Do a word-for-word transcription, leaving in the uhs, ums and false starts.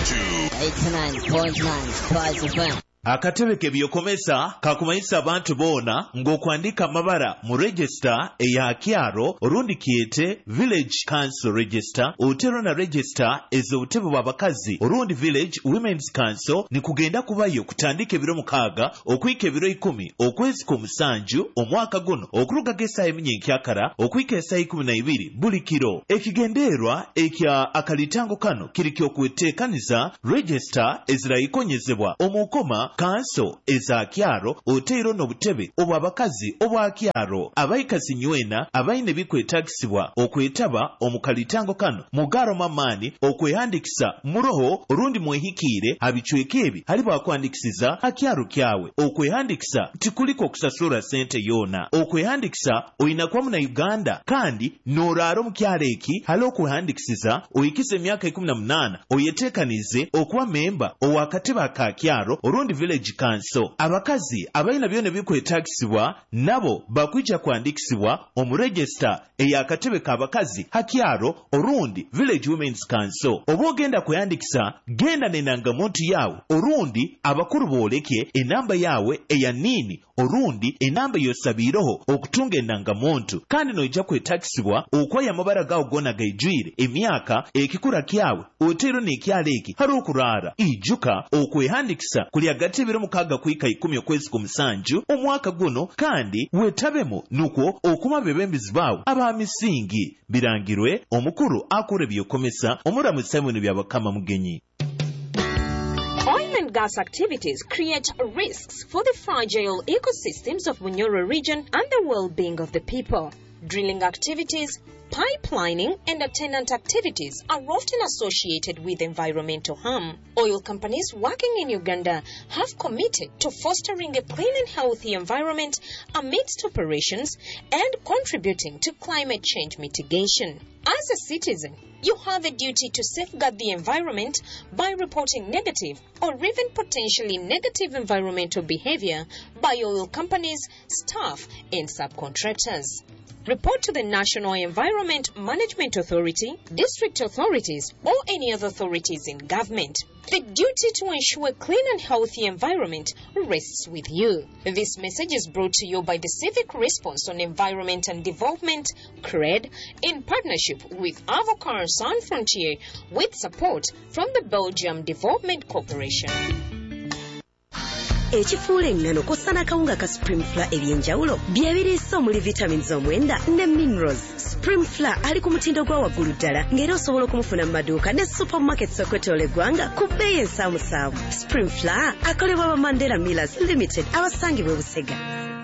eighty-nine point nine Spice F M. Akatebe kebyokomesa kakumanyisa abantu boona ng'okwandika amabara mu register eya kyalo olundi kiyete village council register otero na register ez'obutebe bw'abakazi olundi village women's council ni kugenda kubayo kutandika ebiro mukaaga okuyika ebiro ikumi okwezi kw'omusanju omwaka guno okulugaga essaawa eminyenkakara okuyika essaawa ikumi na ibiri buli kiro. Ekigendeerwa ekya akalitango kano kiri ky'okweteekaniza register ezirayikonyezebwa omukoma kanso eza kyalo otero n'obutebe obw'abakazi obwa kyalo abayikazi nywena abayina ebikwetagisibwa okwetaba omukalitango kano mugaro mamaani okwehandikisa muroho olundi mwehikiire abicweka ebi ali bwakwandikisiza akyalo kyawe okwehandikisa tikuliko okusasula sente yoona okwehandikisa oyina kuba muna Uganda kandi n'oraara mu kyalo eki hali okwehandikisiza oyikiza emyaka ikumi na munaana oyeteekanize okuba memba ow'akatebe aka kyalo olundi village council. Abakazi abayina byona bikwetagisibwa nabo bakwijja kwandikisibwa omu register ey'akatebe k'abakazi hakyalo olundi village women's council. Oba ogenda kweyandikisa genda n'enangamuntu yawe olundi abakulu booleke enamba yawe eya nini olundi enamba y'osabiireho okutunga enangamuntu kandi n'ojja kwetagisibwa okweya amabara gaawo gonna gaijwire emyaka ekikula kyawe otero n'ekyalo eki hari okuraara. Ijjuka okwehandikisa kuli agati ebiro mukaaga kuyika ikumi okwezi kw'omusanju omwaka guno kandi weetabemu nukwo okuma bebembizi baawo ab'amisingi birangirwe omukulu akura ebyokomesa omulamu Simon Byabakama Mugenyi. Oil and gas activities create risks for the fragile ecosystems of Bunyoro region and the well-being of the people. Drilling activities, pipelining, and attendant activities are often associated with environmental harm. Oil companies working in Uganda have committed to fostering a clean and healthy environment amidst operations and contributing to climate change mitigation. As a citizen, you have a duty to safeguard the environment by reporting negative or even potentially negative environmental behavior by oil companies, staff, and subcontractors. Report to the National Environment Management Authority, district authorities, or any other authorities in government. The duty to ensure a clean and healthy environment rests with you. This message is brought to you by the Civic Response on Environment and Development, C R E D, in partnership with Avocar Sans Frontier, with support from the Belgium Development Corporation. Ekifuula engano kosa n'akawunga ka Supreme Flour ebyenjawulo byebiriisa omuli vitamins omwenda ne minerals. Supreme Flour ali ku mutindo gwa waggulu ddala ng'era osobola okumufuna mu maduuka ne supermarkets okwetoola eggwanga ku bbeeyi ensaamusaamu. Supreme Flour akolebwa ba Mandela Millers Limited abasangibwa e Busega.